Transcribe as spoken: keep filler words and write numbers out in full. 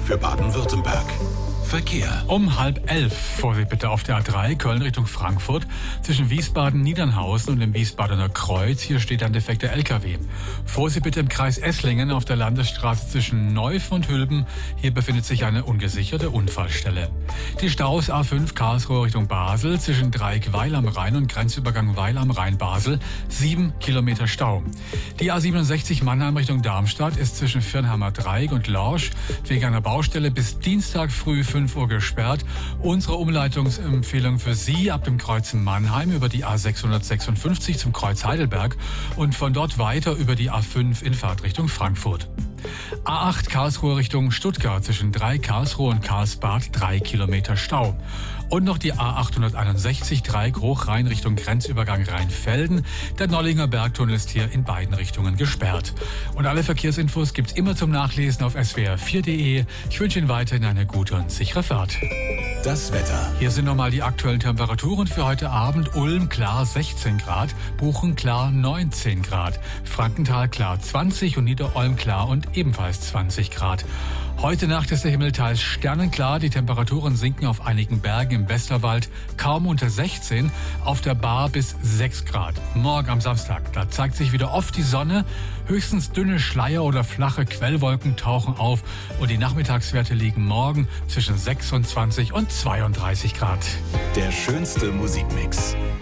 für Baden-Württemberg. Verkehr. Um halb elf, Vorsicht bitte auf der A drei, Köln Richtung Frankfurt, zwischen Wiesbaden-Niedernhausen und dem Wiesbadener Kreuz. Hier steht ein defekter L K W. Vorsicht bitte im Kreis Esslingen auf der Landesstraße zwischen Neuf und Hülben. Hier befindet sich eine ungesicherte Unfallstelle. Die Staus A fünf Karlsruhe Richtung Basel zwischen Dreieck Weil am Rhein und Grenzübergang Weil am Rhein Basel. Sieben Kilometer Stau. Die A siebenundsechzig Mannheim Richtung Darmstadt ist zwischen Firnheimer Dreieck und Lorsch wegen einer Baustelle bis Dienstag früh fünf Uhr gesperrt. Unsere Umleitungsempfehlung für Sie ab dem Kreuz Mannheim über die A sechshundertsechsundfünfzig zum Kreuz Heidelberg und von dort weiter über die A fünf in Fahrtrichtung Frankfurt. A acht Karlsruhe Richtung Stuttgart zwischen drei Karlsruhe und Karlsbad drei Kilometer Stau. Und noch die A achthunderteinundsechzig Dreieck Hochrhein Richtung Grenzübergang Rheinfelden. Der Nollinger Bergtunnel ist hier in beiden Richtungen gesperrt. Und alle Verkehrsinfos gibt's immer zum Nachlesen auf S W R vier punkt de. Ich wünsche Ihnen weiterhin eine gute und sichere Fahrt. Das Wetter. Hier sind nochmal die aktuellen Temperaturen für heute Abend. Ulm klar sechzehn Grad, Buchen klar neunzehn Grad, Frankenthal klar zwanzig und Niederolm klar und ebenfalls zwanzig Grad. Heute Nacht ist der Himmel teils sternenklar. Die Temperaturen sinken auf einigen Bergen im Westerwald kaum unter sechzehn, auf der Bar bis sechs Grad. Morgen am Samstag, da zeigt sich wieder oft die Sonne. Höchstens dünne Schleier oder flache Quellwolken tauchen auf und die Nachmittagswerte liegen morgen zwischen sechsundzwanzig und zweiunddreißig Grad. Der schönste Musikmix.